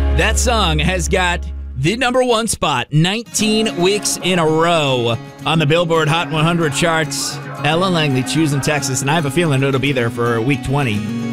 That song has got the number one spot 19 weeks in a row on the Billboard Hot 100 charts. Ellen Langley, Choosing Texas, and I have a feeling it'll be there for week 20.